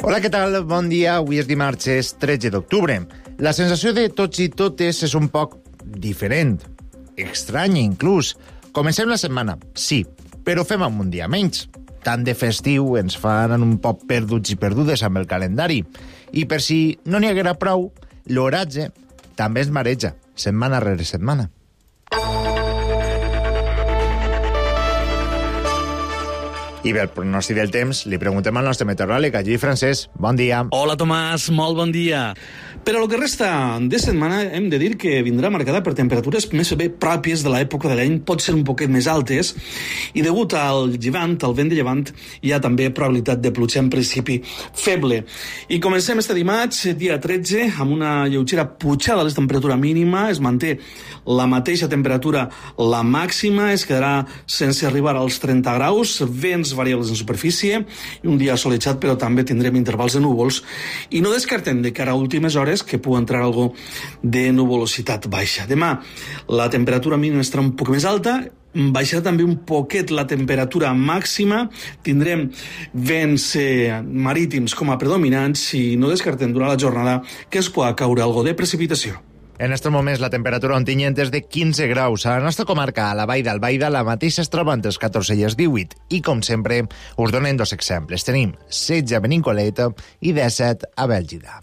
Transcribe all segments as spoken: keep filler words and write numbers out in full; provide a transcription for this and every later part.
Hola, què tal? Bon dia. Avui és dimarts, és tretze d'octubre. La sensació de tots i totes és un poc diferent, estranya inclús. Comencem la setmana, sí, però fem amb un dia menys. Tant de festiu ens fan un poc perduts i perdudes amb el calendari. I per si no n'hi haguera prou, l'oratge també es mareja, setmana rere setmana. I pel pronòstic del temps li preguntem al nostre meteoròleg, a Lluís Francesc. Bon dia. Hola, Tomàs, molt bon dia. Però el que resta de setmana hem de dir que vindrà marcada per temperatures més bé pròpies de l'època de l'any, pot ser un poquet més altes, i degut al llevant, al vent de llevant, hi ha també probabilitat de pluja en principi feble. I comencem este dimarts, dia tretze, amb una lleugera pujada de la temperatura mínima, es manté la mateixa temperatura, la màxima, es quedarà sense arribar als trenta graus, vents variables en superfície, i un dia assolejat, però també tindrem intervals de núvols, i no descartem de cara a últimes hores que pugui entrar algo de nuvolositat baixa. Demà la temperatura mínima estarà un poc més alta, baixarà també un poquet la temperatura màxima, tindrem vents eh, marítims com a predominants i no descartem durant la jornada que es pugui caure algo de precipitació. En estos moments la temperatura ontinyent és de quinze graus. A la nostra comarca, a la Vall d'Albaida, la mateixa es troba entre els catorze i els divuit. I, com sempre, us donem dos exemples. Tenim setze a Benincolet i disset a Bèlgida.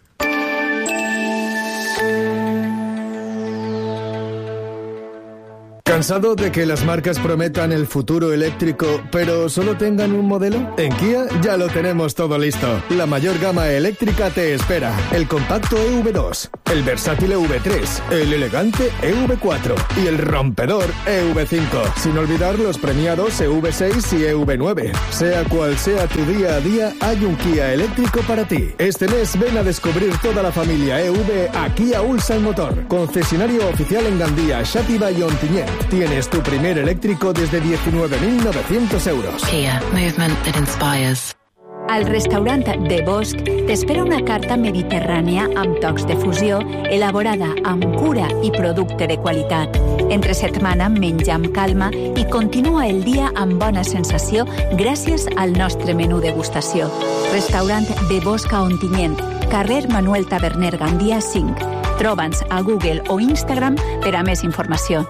¿Cansado de que las marcas prometan el futuro eléctrico, pero solo tengan un modelo? En Kia ya lo tenemos todo listo. La mayor gama eléctrica te espera. El compacto E V dos, el versátil E V tres, el elegante E V cuatro y el rompedor E V cinco. Sin olvidar los premiados E V seis y E V nueve. Sea cual sea tu día a día, hay un Kia eléctrico para ti. Este mes ven a descubrir toda la familia E V a Kia Ulsan Motor. Concesionario oficial en Gandía, Xàtiva y Ontinyent. Tienes tu primer eléctrico desde diecinueve mil novecientos euros. Kia, movement that inspires. Al restaurant De Bosc t'espera una carta mediterrània amb tocs de fusió, elaborada amb cura i producte de qualitat. Entre setmana menja amb calma i continua el dia amb bona sensació gràcies al nostre menú degustació. Restaurant De Bosc a Ontinyent, carrer Manuel Taberner Gandia cinc. Troba'ns a Google o Instagram per a més informació.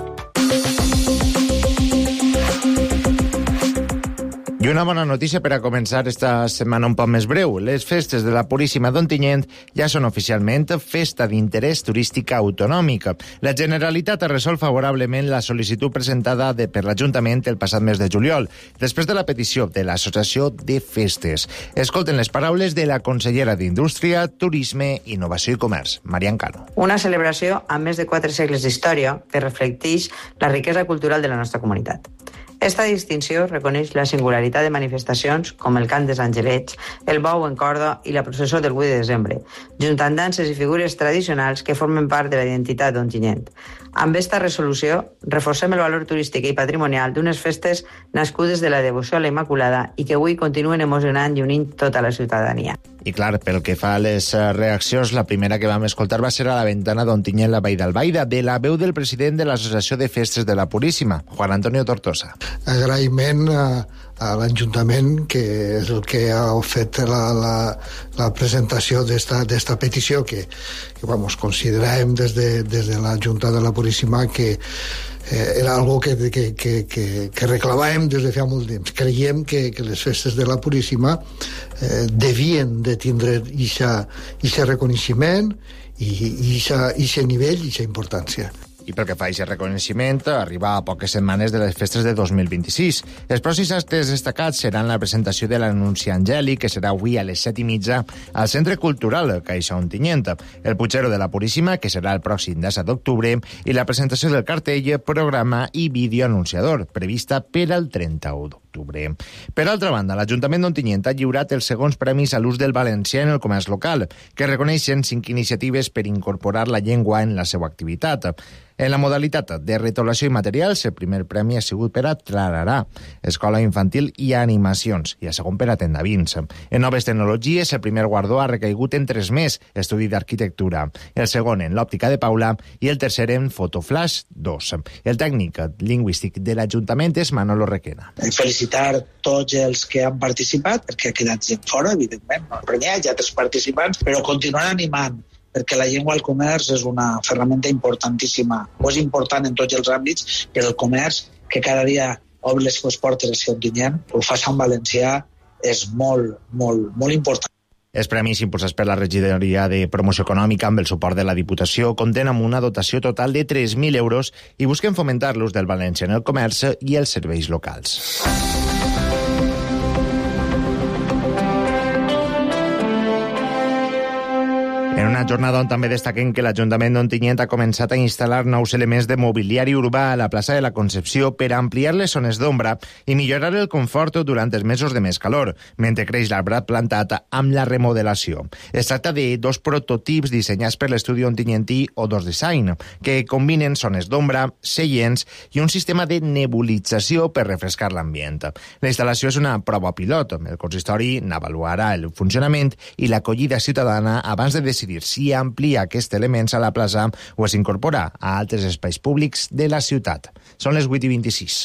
I una bona notícia per a començar esta setmana un poc més breu. Les festes de la Puríssima d'Ontinyent ja són oficialment festa d'interès turística autonòmica. La Generalitat ha resolt favorablement la sol·licitud presentada de, per l'Ajuntament el passat mes de juliol, després de la petició de l'Associació de Festes. Escolten les paraules de la consellera d'Indústria, Turisme, Innovació i Comerç, Marian Cano. Una celebració amb més de quatre segles d'història que reflecteix la riquesa cultural de la nostra comunitat. Esta distinció reconeix la singularitat de manifestacions com el cant dels Angelets, el bou en corda i la processó del vuit de desembre, juntant danses i figures tradicionals que formen part de la identitat d'Ontinyent. Amb esta resolució, reforcem el valor turístic i patrimonial d'unes festes nascudes de la devoció a la Immaculada i que avui continuen emocionant i unint tota la ciutadania. I clar, pel que fa a les reaccions, la primera que vam escoltar va ser a la ventana d'Ontinyent, la Vall d'Albaida, de la veu del president de l'Associació de Festes de la Puríssima, Juan Antonio Tortosa. Agraïment a, a l'Ajuntament, que és el que ha fet la, la, la presentació d'esta petició, que, que vamos, consideràvem des de, des de la Junta de la Puríssima que eh, era algo que, que, que, que, que reclamàvem des de fa molt temps. Creiem que, que les festes de la Puríssima eh, devien de tindre aquest reconeixement i aquest nivell i aquesta importància. I pel que fa a aquest reconeixement, arriba a poques setmanes de les festes de dos mil vint-i-sis. Els pròxims actes destacats seran la presentació de l'Anunci Angèlic, que serà avui a les set i mitja al Centre Cultural Caixa Ontinyent, el Puigero de la Puríssima, que serà el pròxim disset d'octubre, i la presentació del cartell, programa i vídeo anunciador, prevista per al trenta-u d'octubre. Per altra banda, l'Ajuntament d'Ontinyent ha lliurat els segons premis a l'ús del valencià en el comerç local, que reconeixen cinc iniciatives per incorporar la llengua en la seva activitat. En la modalitat de retolació i materials, el primer premi ha sigut per a Trararà, Escola Infantil i Animacions, i el segon per a Tendavins. En noves tecnologies, el primer guardó ha recaigut en tres més, Estudi d'Arquitectura, el segon en l'Òptica de Paula i el tercer en Fotoflash dos. El tècnic lingüístic de l'Ajuntament és Manolo Requena. Felicitar felicitar tots els que han participat, perquè ha quedat gent fora, evidentment, no premiats, hi ha tres participants, però continuant animant, perquè la llengua al comerç és una ferramenta importantíssima, o és important en tots els àmbits, però el comerç, que cada dia obre les seves portes a Ser Ontinyent, ho fa en valencià, és molt, molt, molt important. Els premis impulsats per la regidoria de promoció econòmica amb el suport de la Diputació compten amb una dotació total de tres mil euros i busquen fomentar l'ús del valencià en el comerç i els serveis locals. En una jornada on també destaquen que l'Ajuntament d'Ontinyent ha començat a instal·lar nous elements de mobiliari urbà a la plaça de la Concepció per ampliar les zones d'ombra i millorar el confort durant els mesos de més calor, mentre creix l'arbrat plantat amb la remodelació. Es tracta de dos prototips dissenyats per l'estudi ontinyentí O dos Design, que combinen zones d'ombra, seients i un sistema de nebulització per refrescar l'ambient. La instal·lació és una prova pilot. El consistori n'avaluarà el funcionament i l'acollida ciutadana abans de decidir si amplia aquests elements a la plaça o es incorpora a altres espais públics de la ciutat. Són les vuit i vint-i-sis.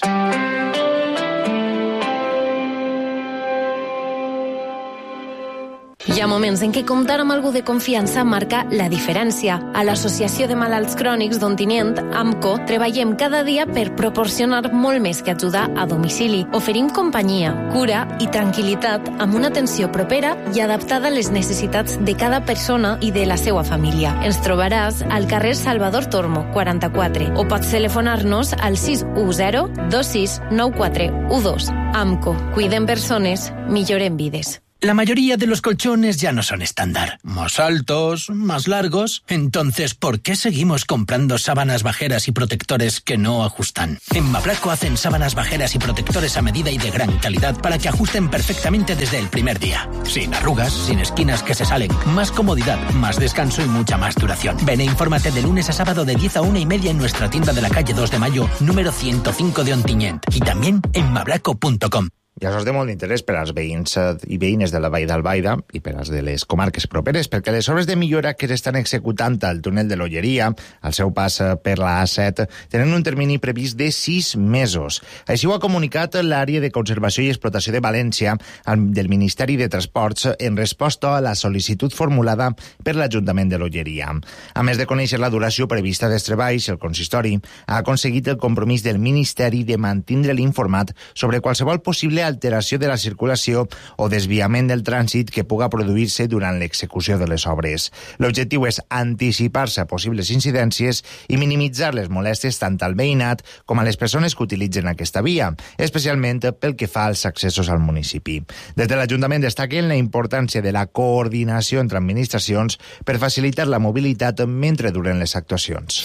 Hi ha moments en què comptar amb algú de confiança marca la diferència. A l'Associació de Malalts Crònics d'Ontinyent, AMCO, treballem cada dia per proporcionar molt més que ajudar a domicili. Oferim companyia, cura i tranquil·litat amb una atenció propera i adaptada a les necessitats de cada persona i de la seva família. Ens trobaràs al carrer Salvador Tormo, quaranta-quatre, o pots telefonar-nos al sis u zero dos sis nou quatre u dos. AMCO, cuidem persones, millorem vides. La mayoría de los colchones ya no son estándar. Más altos, más largos. Entonces, ¿por qué seguimos comprando sábanas bajeras y protectores que no ajustan? En Mabraco hacen sábanas bajeras y protectores a medida y de gran calidad para que ajusten perfectamente desde el primer día. Sin arrugas, sin esquinas que se salen. Más comodidad, más descanso y mucha más duración. Ven e infórmate de lunes a sábado de diez a una y media en nuestra tienda de la calle dos de mayo, número ciento cinco de Ontinyent. Y también en mabraco punto com. I això és de molt d'interès per als veïns i veïnes de la Vall d'Albaida i per als de les comarques properes, perquè les obres de millora que s'estan executant al túnel de l'Olleria, al seu pas per la A set, tenen un termini previst de sis mesos. Així ho ha comunicat l'Àrea de Conservació i Explotació de València del Ministeri de Transports en resposta a la sol·licitud formulada per l'Ajuntament de l'Olleria. A més de conèixer la duració prevista dels treballs, el consistori ha aconseguit el compromís del Ministeri de mantindre l'informat sobre qualsevol possible alteració de la circulació o desviament del trànsit que puga produir-se durant l'execució de les obres. L'objectiu és anticipar-se a possibles incidències i minimitzar les molèsties tant al veïnat com a les persones que utilitzen aquesta via, especialment pel que fa als accessos al municipi. Des de l'Ajuntament destaquen la importància de la coordinació entre administracions per facilitar la mobilitat mentre duren les actuacions.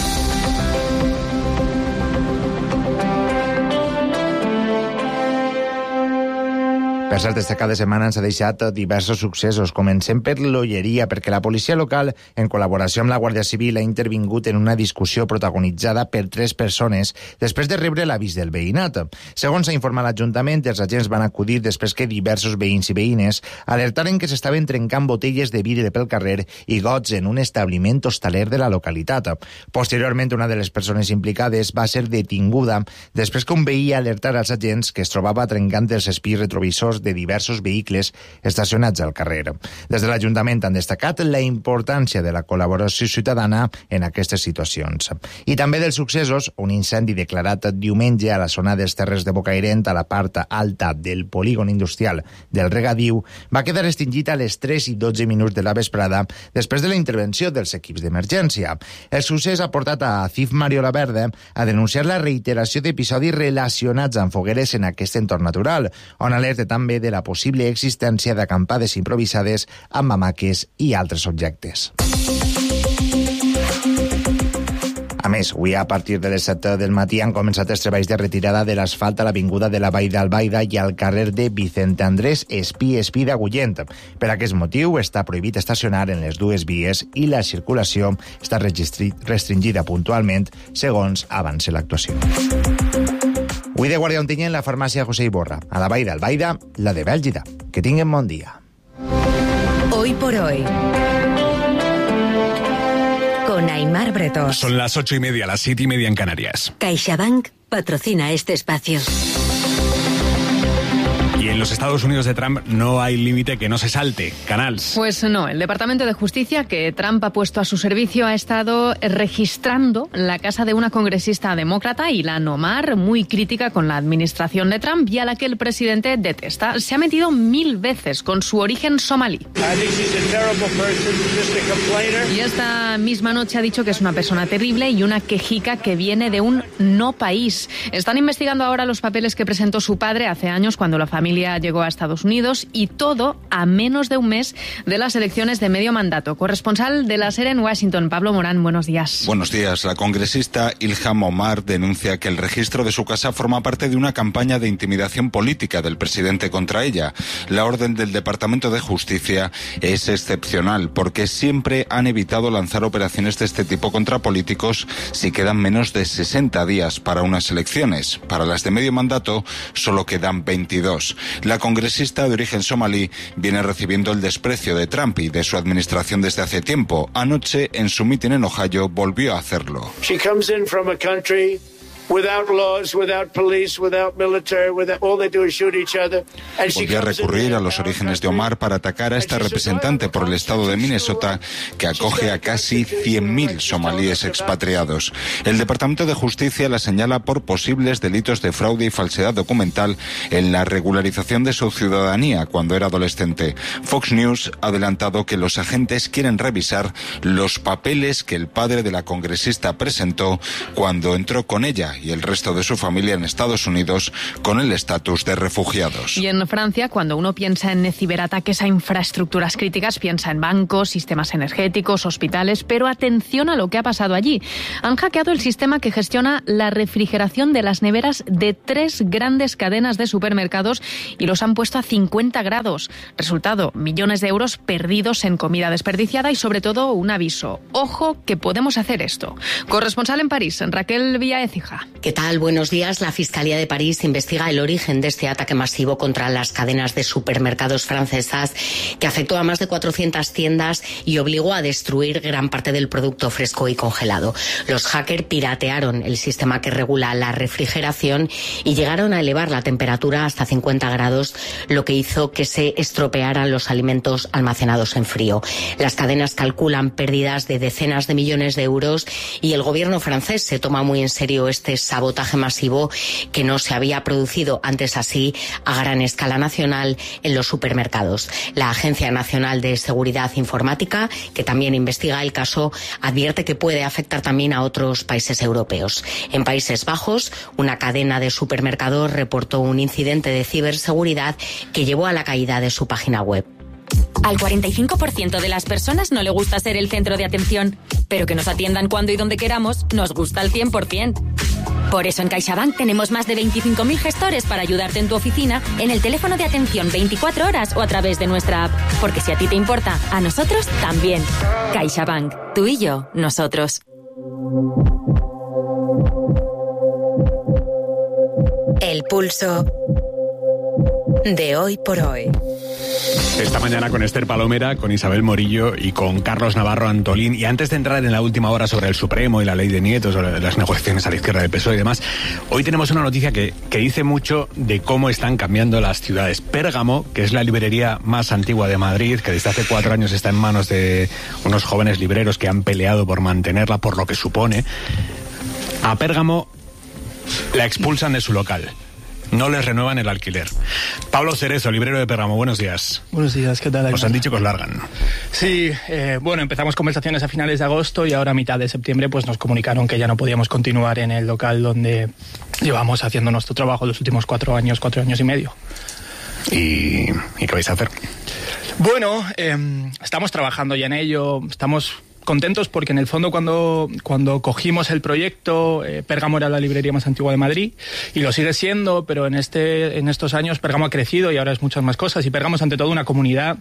Per cert, esta cada setmana ens ha deixat diversos successos. Comencem per l'Olleria, perquè la policia local, en col·laboració amb la Guàrdia Civil, ha intervingut en una discussió protagonitzada per tres persones després de rebre l'avís del veïnat. Segons s'ha informat l'Ajuntament, els agents van acudir després que diversos veïns i veïnes alertaren que s'estaven trencant botelles de vidre pel carrer i gots en un establiment hostaler de la localitat. Posteriorment, una de les persones implicades va ser detinguda després que un veí alertara als agents que es trobava trencant els espis retrovisors de diversos vehicles estacionats al carrer. Des de l'Ajuntament han destacat la importància de la col·laboració ciutadana en aquestes situacions. I també dels successos, un incendi declarat diumenge a la zona dels Terres de Bocairent, a la part alta del polígon industrial del Regadiu, va quedar extingit a les tres i dotze minuts de la vesprada després de la intervenció dels equips d'emergència. El succés ha portat a C I F Mariola Verde a denunciar la reiteració d'episodis relacionats amb fogueres en aquest entorn natural, on alerta també de la possible existència d'acampades improvisades amb hamaques i altres objectes. A més, avui a partir de les set del matí han començat els treballs de retirada de l'asfalt a l'avinguda de la Vall d'Albaida i al carrer de Vicente Andrés Espí Espí d'Agullent. Per aquest motiu està prohibit estacionar en les dues vies i la circulació està restringida puntualment segons avance l'actuació. Avui de Guàrdia Ontinyent, la farmàcia José Iborra. A la Vall d'Albaida, la de Bèlgida. Que tinguin bon dia. Hoy por hoy. Con Aimar Bretos. Son las ocho y media, las siete y media en Canarias. CaixaBank patrocina este espacio. en los Estados Unidos de Trump no hay límite que no se salte. Canals. Pues no, el Departamento de Justicia que Trump ha puesto a su servicio ha estado registrando la casa de una congresista demócrata, Ilhan Omar, muy crítica con la administración de Trump y a la que el presidente detesta. Se ha metido mil veces con su origen somalí. Y esta misma noche ha dicho que es una persona terrible y una quejica que viene de un no país. Están investigando ahora los papeles que presentó su padre hace años cuando la familia llegó a Estados Unidos, y todo a menos de un mes de las elecciones de medio mandato. Corresponsal de la SER en Washington, Pablo Morán, buenos días. Buenos días. La congresista Ilhan Omar denuncia que el registro de su casa forma parte de una campaña de intimidación política del presidente contra ella. La orden del Departamento de Justicia es excepcional porque siempre han evitado lanzar operaciones de este tipo contra políticos si quedan menos de sesenta días para unas elecciones. Para las de medio mandato solo quedan veintidós. La congresista de origen somalí viene recibiendo el desprecio de Trump y de su administración desde hace tiempo. Anoche, en su mitin en Ohio, volvió a hacerlo. She comes in from a country without laws, without police, without military, without, all they do is shoot each other. Volvió a recurrir a los orígenes de Omar para atacar a esta representante por el estado de Minnesota que acoge a casi cien mil somalíes expatriados. El Departamento de Justicia la señala por posibles delitos de fraude y falsedad documental en la regularización de su ciudadanía cuando era adolescente. Fox News ha adelantado que los agentes quieren revisar los papeles que el padre de la congresista presentó cuando entró con ella y el resto de su familia en Estados Unidos con el estatus de refugiados. Y en Francia, cuando uno piensa en ciberataques a infraestructuras críticas, piensa en bancos, sistemas energéticos, hospitales, pero atención a lo que ha pasado allí. Han hackeado el sistema que gestiona la refrigeración de las neveras de tres grandes cadenas de supermercados y los han puesto a cincuenta grados. Resultado, millones de euros perdidos en comida desperdiciada y sobre todo un aviso. Ojo que podemos hacer esto. Corresponsal en París, Raquel Villaécija. ¿Qué tal? Buenos días. La Fiscalía de París investiga el origen de este ataque masivo contra las cadenas de supermercados francesas que afectó a más de cuatrocientas tiendas y obligó a destruir gran parte del producto fresco y congelado. Los hackers piratearon el sistema que regula la refrigeración y llegaron a elevar la temperatura hasta cincuenta grados, lo que hizo que se estropearan los alimentos almacenados en frío. Las cadenas calculan pérdidas de decenas de millones de euros y el gobierno francés se toma muy en serio este sabotaje masivo que no se había producido antes así a gran escala nacional en los supermercados. La Agencia Nacional de Seguridad Informática, que también investiga el caso, advierte que puede afectar también a otros países europeos. En Países Bajos, una cadena de supermercados reportó un incidente de ciberseguridad que llevó a la caída de su página web. Al cuarenta y cinco por ciento de las personas no le gusta ser el centro de atención, pero que nos atiendan cuando y donde queramos nos gusta al cien por ciento. Por eso en CaixaBank tenemos más de veinticinco mil gestores para ayudarte en tu oficina, en el teléfono de atención veinticuatro horas o a través de nuestra app. Porque si a ti te importa, a nosotros también. CaixaBank, tú y yo, nosotros. El pulso de hoy por hoy. Esta mañana con Esther Palomera, con Isabel Morillo y con Carlos Navarro Antolín. Y antes de entrar en la última hora sobre el Supremo y la ley de nietos, sobre las negociaciones a la izquierda del P S O E y demás, hoy tenemos una noticia que, que dice mucho de cómo están cambiando las ciudades. Pérgamo, que es la librería más antigua de Madrid, que desde hace cuatro años está en manos de unos jóvenes libreros que han peleado por mantenerla, por lo que supone. A Pérgamo la expulsan de su local. No les renuevan el alquiler. Pablo Cerezo, librero de Pérgamo, buenos días. Buenos días, ¿qué tal? Os han dicho que os largan. Sí, eh, bueno, empezamos conversaciones a finales de agosto y ahora a mitad de septiembre pues nos comunicaron que ya no podíamos continuar en el local donde llevamos haciendo nuestro trabajo los últimos cuatro años, cuatro años y medio. ¿Y, ¿y qué vais a hacer? Bueno, eh, estamos trabajando ya en ello, estamos contentos porque en el fondo cuando, cuando cogimos el proyecto, eh, Pérgamo era la librería más antigua de Madrid y lo sigue siendo, pero en, este, en estos años Pérgamo ha crecido y ahora es muchas más cosas y Pérgamo es ante todo una comunidad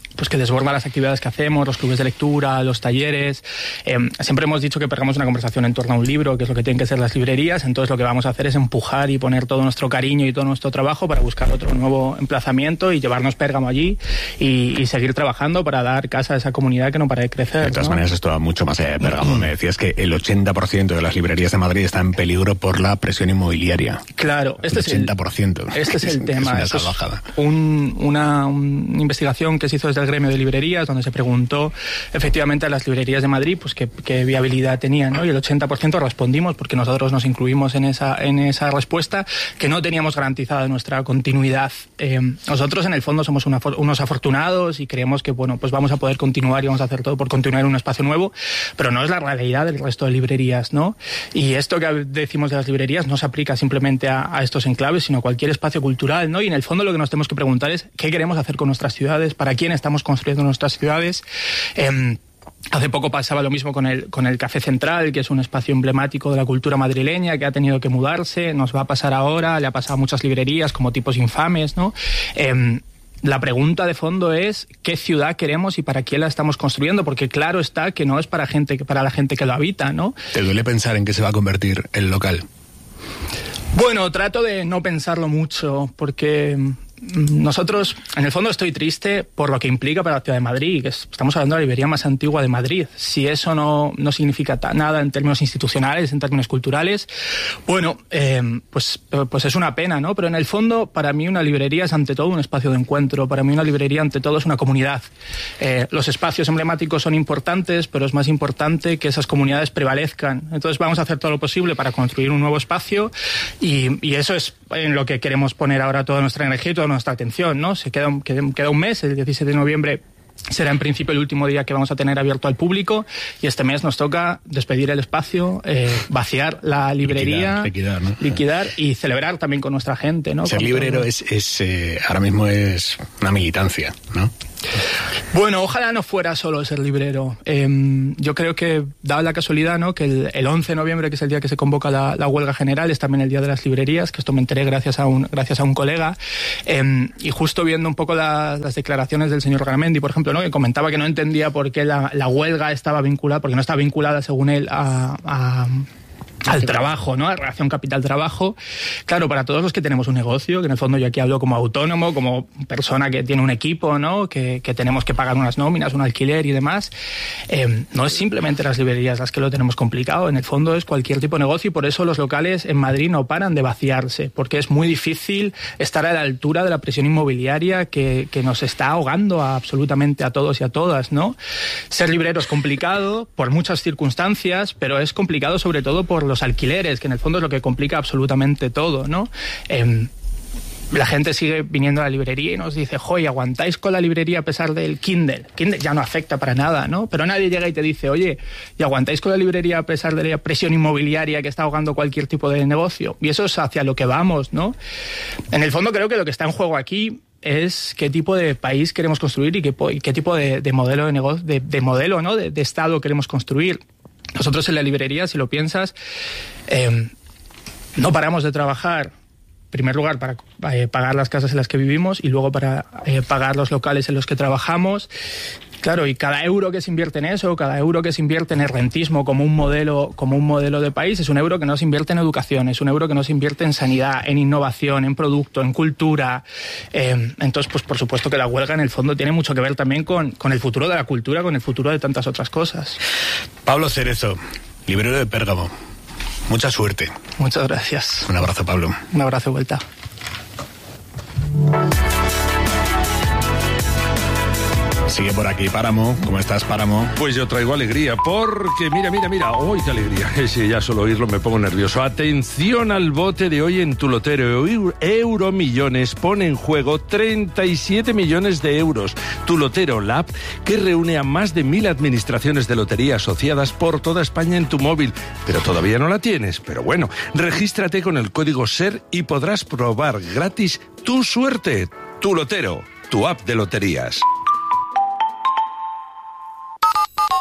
pues que desborda las actividades que hacemos, los clubes de lectura, los talleres. Eh, siempre hemos dicho que pegamos una conversación en torno a un libro, que es lo que tienen que ser las librerías. Entonces lo que vamos a hacer es empujar y poner todo nuestro cariño y todo nuestro trabajo para buscar otro nuevo emplazamiento y llevarnos Pérgamo allí y, y seguir trabajando para dar casa a esa comunidad que no para de crecer. De todas ¿no? maneras, esto va mucho más allá de Pérgamo. Me decías que el ochenta por ciento de las librerías de Madrid está en peligro por la presión inmobiliaria. Claro, este el ochenta por ciento. Es el, este es el tema. Es una Esto salvajada. Es un, una, una investigación que se hizo desde el gremio de librerías, donde se preguntó efectivamente a las librerías de Madrid pues qué, qué viabilidad tenían, ¿no? Y el ochenta por ciento respondimos, porque nosotros nos incluimos en esa, en esa respuesta, que no teníamos garantizada nuestra continuidad. Eh, nosotros en el fondo somos una, unos afortunados y creemos que bueno, pues vamos a poder continuar y vamos a hacer todo por continuar en un espacio nuevo, pero no es la realidad del resto de librerías, ¿no? Y esto que decimos de las librerías no se aplica simplemente a, a estos enclaves, sino a cualquier espacio cultural, ¿no? Y en el fondo lo que nos tenemos que preguntar es qué queremos hacer con nuestras ciudades, para quién estamos construyendo nuestras ciudades. Eh, Hace poco pasaba lo mismo con el, con el Café Central, que es un espacio emblemático de la cultura madrileña, que ha tenido que mudarse, nos va a pasar ahora, le ha pasado a muchas librerías como Tipos Infames, ¿no? Eh, La pregunta de fondo es qué ciudad queremos y para quién la estamos construyendo, porque claro está que no es para gente, para la gente que lo habita, ¿no? ¿Te duele pensar en qué se va a convertir el local? Bueno, trato de no pensarlo mucho, porque nosotros, en el fondo estoy triste por lo que implica para la ciudad de Madrid, que estamos hablando de la librería más antigua de Madrid. Si eso no, no significa nada en términos institucionales, en términos culturales, bueno, eh, pues, pues es una pena, ¿no? Pero en el fondo, para mí una librería es ante todo un espacio de encuentro, para mí una librería ante todo es una comunidad. Eh, los espacios emblemáticos son importantes, pero es más importante que esas comunidades prevalezcan. Entonces vamos a hacer todo lo posible para construir un nuevo espacio y, y eso es en lo que queremos poner ahora toda nuestra energía y toda nuestra atención, ¿no? Se queda un, queda un mes, el diecisiete de noviembre será en principio el último día que vamos a tener abierto al público y este mes nos toca despedir el espacio, eh, vaciar la librería, liquidar, liquidar, ¿no? liquidar y celebrar también con nuestra gente, ¿no? Ser con librero todo. es, es eh, ahora mismo es una militancia, ¿no? Bueno, ojalá no fuera solo ser librero. Eh, yo creo que, dada la casualidad, ¿no?, que el, el once de noviembre, que es el día que se convoca la, la huelga general, es también el día de las librerías, que esto me enteré gracias a un, gracias a un colega. Eh, y justo viendo un poco la, las declaraciones del señor Garamendi, por ejemplo, ¿no?, que comentaba que no entendía por qué la, la huelga estaba vinculada, porque no estaba vinculada, según él, a... a al trabajo, ¿no? A relación capital-trabajo. Claro, para todos los que tenemos un negocio, que en el fondo yo aquí hablo como autónomo, como persona que tiene un equipo, ¿no? Que, que tenemos que pagar unas nóminas, un alquiler y demás. Eh, no es simplemente las librerías las que lo tenemos complicado, en el fondo es cualquier tipo de negocio y por eso los locales en Madrid no paran de vaciarse, porque es muy difícil estar a la altura de la presión inmobiliaria que, que nos está ahogando a absolutamente a todos y a todas, ¿no? Ser librero es complicado por muchas circunstancias, pero es complicado sobre todo por los alquileres, que en el fondo es lo que complica absolutamente todo, ¿no? Eh, la gente sigue viniendo a la librería y nos dice, joy, ¿aguantáis con la librería a pesar del Kindle? Kindle ya no afecta para nada, ¿no? Pero nadie llega y te dice, oye, ¿y aguantáis con la librería a pesar de la presión inmobiliaria que está ahogando cualquier tipo de negocio? Y eso es hacia lo que vamos, ¿no? En el fondo creo que lo que está en juego aquí es qué tipo de país queremos construir y qué, y qué tipo de, de modelo de negocio, de, de modelo, ¿no? De, de Estado queremos construir. Nosotros en la librería, si lo piensas, eh, no paramos de trabajar, en primer lugar, para eh, pagar las casas en las que vivimos y luego para eh, pagar los locales en los que trabajamos. Claro, y cada euro que se invierte en eso, cada euro que se invierte en el rentismo como un modelo, como un modelo de país, es un euro que no se invierte en educación, es un euro que no se invierte en sanidad, en innovación, en producto, en cultura. Eh, entonces, pues por supuesto que la huelga en el fondo tiene mucho que ver también con, con el futuro de la cultura, con el futuro de tantas otras cosas. Pablo Cerezo, librero de Pérgamo. Mucha suerte. Muchas gracias. Un abrazo, Pablo. Un abrazo de vuelta. Sigue por aquí Páramo. ¿Cómo estás, Páramo? Pues yo traigo alegría, porque mira, mira, mira, ¡uy, qué alegría! Sí, ya solo oírlo me pongo nervioso. Atención al bote de hoy en tu lotero. Euromillones pone en juego treinta y siete millones de euros. Tu Lotero Lab, que reúne a más de mil administraciones de lotería asociadas por toda España en tu móvil. Pero todavía no la tienes. Pero bueno, regístrate con el código SER y podrás probar gratis tu suerte. Tu Lotero, tu app de loterías.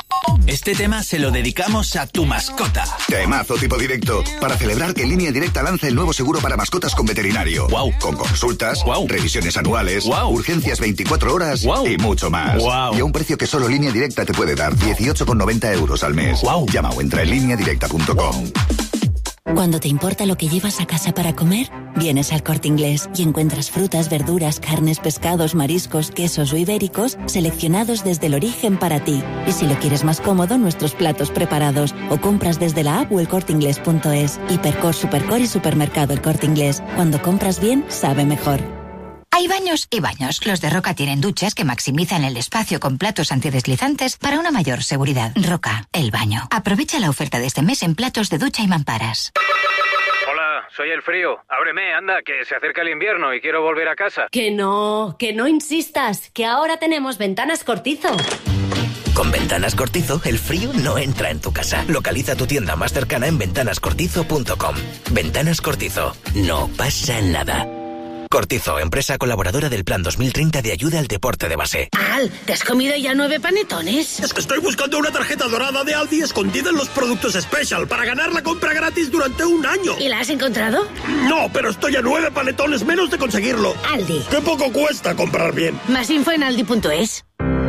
Este tema se lo dedicamos a tu mascota. Temazo tipo directo, para celebrar que Línea Directa lanza el nuevo seguro para mascotas con veterinario. Wow. Con consultas, wow. revisiones anuales, wow. urgencias veinticuatro horas wow. y mucho más. Wow. Y a un precio que solo Línea Directa te puede dar, dieciocho con noventa euros al mes. Wow. Llama o entra en línea directa punto com. Wow. Cuando te importa lo que llevas a casa para comer, vienes al Corte Inglés y encuentras frutas, verduras, carnes, pescados, mariscos, quesos o ibéricos seleccionados desde el origen para ti. Y si lo quieres más cómodo, nuestros platos preparados o compras desde la app o el corte inglés punto es. Hipercor, Supercor y Supermercado El Corte Inglés. Cuando compras bien, sabe mejor. Hay baños y baños. Los de Roca tienen duchas que maximizan el espacio con platos antideslizantes para una mayor seguridad. Roca, el baño. Aprovecha la oferta de este mes en platos de ducha y mamparas. Hola, soy el frío. Ábreme, anda, que se acerca el invierno y quiero volver a casa. Que no, que no insistas, que ahora tenemos Ventanas Cortizo. Con Ventanas Cortizo, el frío no entra en tu casa. Localiza tu tienda más cercana en ventanas cortizo punto com. Ventanas Cortizo. No pasa nada. Cortizo, empresa colaboradora del Plan dos mil treinta de ayuda al deporte de base. Al, ¿te has comido ya nueve panetones? Es que estoy buscando una tarjeta dorada de Aldi escondida en los productos Special para ganar la compra gratis durante un año. ¿Y la has encontrado? No, pero estoy a nueve panetones menos de conseguirlo. Aldi. Qué poco cuesta comprar bien. Más info en aldi punto es.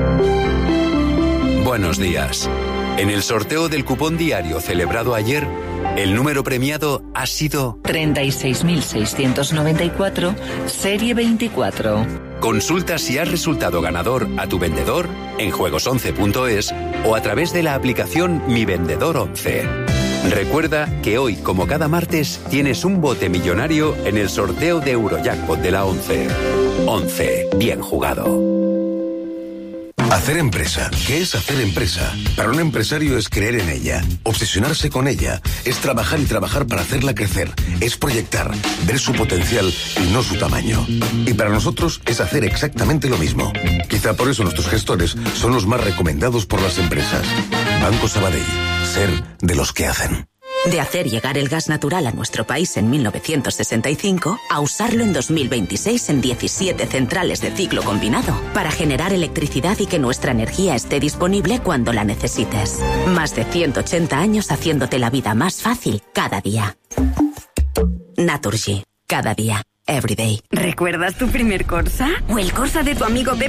Buenos días. En el sorteo del cupón diario celebrado ayer, el número premiado ha sido treinta y seis mil seiscientos noventa y cuatro, serie veinticuatro. Consulta si has resultado ganador a tu vendedor en juegos once punto es o a través de la aplicación Mi Vendedor once. Recuerda que hoy, como cada martes, tienes un bote millonario en el sorteo de Eurojackpot de la once. once. Bien jugado. Hacer empresa. ¿Qué es hacer empresa? Para un empresario es creer en ella, obsesionarse con ella, es trabajar y trabajar para hacerla crecer, es proyectar, ver su potencial y no su tamaño. Y para nosotros es hacer exactamente lo mismo. Quizá por eso nuestros gestores son los más recomendados por las empresas. Banco Sabadell. Ser de los que hacen. De hacer llegar el gas natural a nuestro país en mil novecientos sesenta y cinco a usarlo en dos mil veintiséis en diecisiete centrales de ciclo combinado para generar electricidad y que nuestra energía esté disponible cuando la necesites. Más de ciento ochenta años haciéndote la vida más fácil cada día. Naturgy. Cada día. Every day. ¿Recuerdas tu primer Corsa? ¿O el Corsa de tu amigo Pepe?